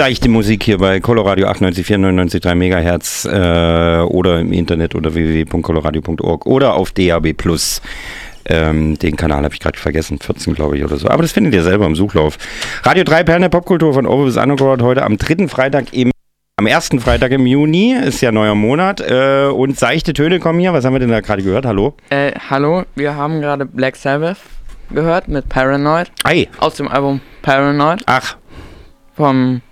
seichte Musik hier bei Coloradio 98,4, 99,3 Megahertz oder im Internet unter www.coloradio.org oder auf DAB+. Den Kanal habe ich gerade vergessen, 14 glaube ich oder so. Aber das findet ihr selber im Suchlauf. Radio 3, Perlen der Popkultur von Over bis Underground, heute am am ersten Freitag im Juni, ist ja neuer Monat und seichte Töne kommen hier. Was haben wir denn da gerade gehört? Hallo? Hallo, wir haben gerade Black Sabbath gehört mit Paranoid. Ei. Aus dem Album Paranoid. Ach. Vom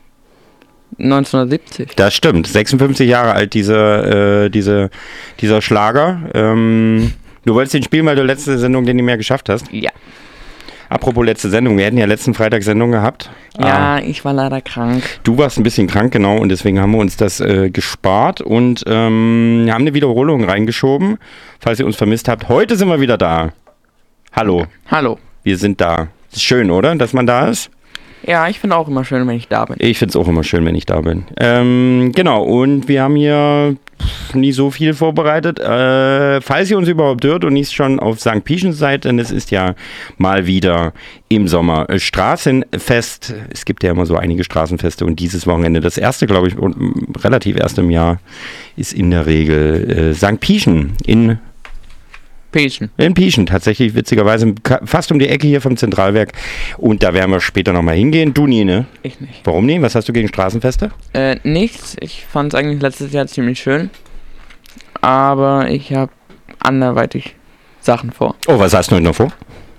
1970. Das stimmt, 56 Jahre alt dieser Schlager. Du wolltest den spielen, weil du letzte Sendung den nicht mehr geschafft hast? Ja. Apropos letzte Sendung, wir hätten ja letzten Freitag Sendung gehabt. Ja, ich war leider krank. Du warst ein bisschen krank, genau, und deswegen haben wir uns das gespart und haben eine Wiederholung reingeschoben, falls ihr uns vermisst habt. Heute sind wir wieder da. Hallo. Hallo. Wir sind da. Ist schön, oder, dass man da ist? Ja, ich finde auch immer schön, wenn ich da bin. Ich finde es auch immer schön, wenn ich da bin. Genau, und wir haben hier nie so viel vorbereitet. Falls ihr uns überhaupt hört und nicht schon auf St. Pieschen seid, denn es ist ja mal wieder im Sommer Straßenfest. Es gibt ja immer so einige Straßenfeste und dieses Wochenende, das erste, glaube ich, relativ erst im Jahr, ist in der Regel St. Pieschen in Pieschen, tatsächlich, witzigerweise, fast um die Ecke hier vom Zentralwerk. Und da werden wir später nochmal hingehen. Du nie, ne? Ich nicht. Warum nicht? Was hast du gegen Straßenfeste? Nichts. Ich fand es eigentlich letztes Jahr ziemlich schön. Aber ich habe anderweitig Sachen vor. Oh, was hast du heute noch vor?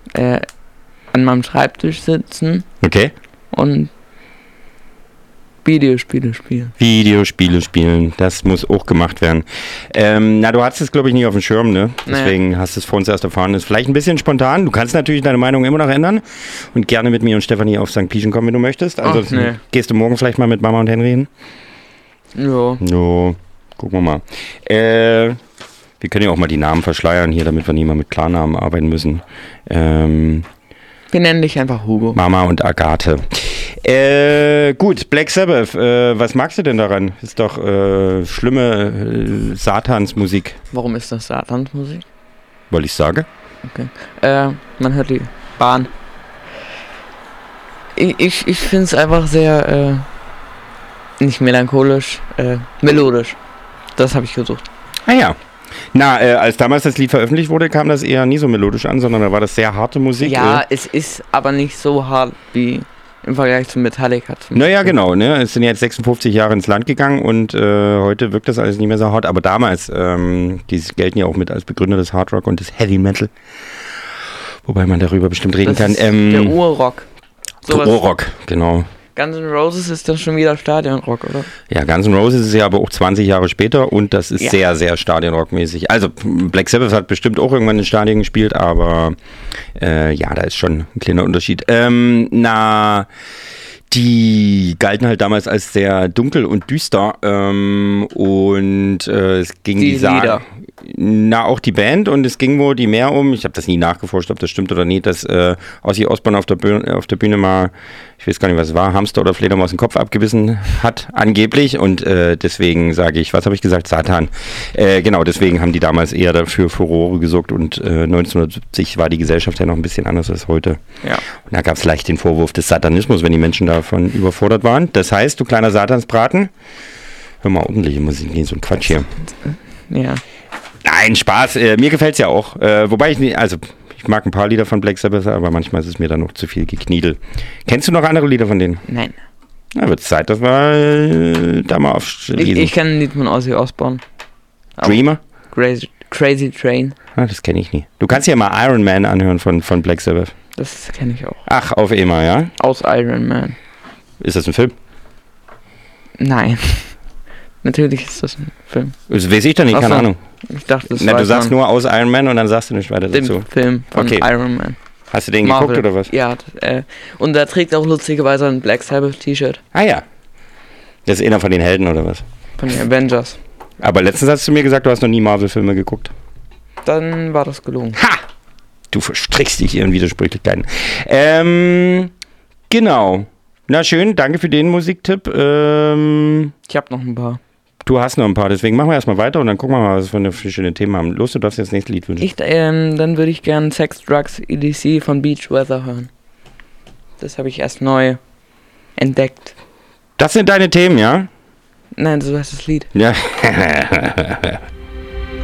An meinem Schreibtisch sitzen. Okay. Und Videospiele spielen, das muss auch gemacht werden. Du hattest es, glaube ich, nicht auf dem Schirm, ne? Deswegen hast du es vor uns erst erfahren. Das ist vielleicht ein bisschen spontan. Du kannst natürlich deine Meinung immer noch ändern und gerne mit mir und Stefanie auf St. Pieschen kommen, wenn du möchtest. Also gehst du morgen vielleicht mal mit Mama und Henry hin? Ja. No, gucken wir mal. Wir können ja auch mal die Namen verschleiern hier, damit wir nicht mal mit Klarnamen arbeiten müssen. Wir nennen dich einfach Hugo. Mama und Agathe. Gut, Black Sabbath, was magst du denn daran? Ist doch schlimme Satansmusik. Warum ist das Satansmusik? Weil ich sage. Okay. Man hört die Bahn. Ich finde es einfach sehr, nicht melancholisch, melodisch. Das habe ich gesucht. Ah ja. Als damals das Lied veröffentlicht wurde, kam das eher nie so melodisch an, sondern da war das sehr harte Musik. Ja, es ist aber nicht so hart wie im Vergleich zu Metallica. Naja, genau, ne? Es sind jetzt 56 Jahre ins Land gegangen und heute wirkt das alles nicht mehr so hart. Aber damals, die gelten ja auch mit als Begründer des Hard Rock und des Heavy Metal. Wobei man darüber bestimmt reden kann. Der Urrock. Der Urrock, genau. Guns N' Roses ist dann schon wieder Stadionrock, oder? Ja, Guns N' Roses ist ja aber auch 20 Jahre später und das ist sehr, sehr Stadionrockmäßig. Also Black Sabbath hat bestimmt auch irgendwann in Stadien gespielt, aber da ist schon ein kleiner Unterschied. Die galten halt damals als sehr dunkel und düster und es ging die Lieder. Auch die Band und es ging wohl die mehr um, ich habe das nie nachgeforscht, ob das stimmt oder nicht, dass Ozzy Osbourne auf der Bühne mal, ich weiß gar nicht, was es war, Hamster oder Fledermaus den Kopf abgebissen hat, angeblich und deswegen sage ich, was habe ich gesagt, Satan. Genau, deswegen haben die damals eher dafür Furore gesorgt und 1970 war die Gesellschaft ja noch ein bisschen anders als heute. Ja. Und da gab es leicht den Vorwurf des Satanismus, wenn die Menschen davon überfordert waren. Das heißt, du kleiner Satansbraten, hör mal ordentliche Musik, nicht so ein Quatsch hier. Ja. Nein, Spaß. Mir gefällt es ja auch. Wobei ich mag ein paar Lieder von Black Sabbath, aber manchmal ist es mir dann noch zu viel Gekniedel. Kennst du noch andere Lieder von denen? Nein. Na, wird es Zeit, dass wir da mal aufschließen. Ich kenne ein Lied von Ozzy Osbourne. Dreamer? Crazy Train. Das kenne ich nie. Du kannst ja mal Iron Man anhören von Black Sabbath. Das kenne ich auch. Ach, auf EMA, ja? Aus Iron Man. Ist das ein Film? Nein. Natürlich ist das ein Film. Das weiß ich doch nicht, keine Ahnung. Ich dachte, das du sagst nur aus Iron Man und dann sagst du nicht weiter dazu. Den Film von Iron Man. Hast du den geguckt oder was? Ja, und da trägt auch lustigerweise ein Black Sabbath T-Shirt. Ah ja. Das ist einer von den Helden oder was? Von den Avengers. Aber letztens hast du mir gesagt, du hast noch nie Marvel-Filme geguckt. Dann war das gelogen. Ha! Du verstrickst dich hier in Widersprüchlichkeiten. Genau. Na schön, danke für den Musiktipp. Ich habe noch ein paar. Du hast noch ein paar, deswegen machen wir erstmal weiter und dann gucken wir mal, was wir für schöne Themen haben. Los, du darfst dir das nächste Lied wünschen. Dann würde ich gerne Sex, Drugs, EDC von Beach Weather hören. Das habe ich erst neu entdeckt. Das sind deine Themen, ja? Nein, so heißt das Lied. Ja.